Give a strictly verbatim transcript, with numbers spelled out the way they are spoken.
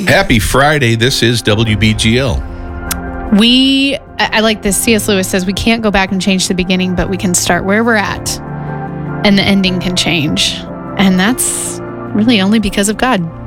Happy Friday. This is W B G L. We, I I like this. C S. Lewis says we can't go back and change the beginning, but we can start where we're at, and the ending can change. And that's really only because of God.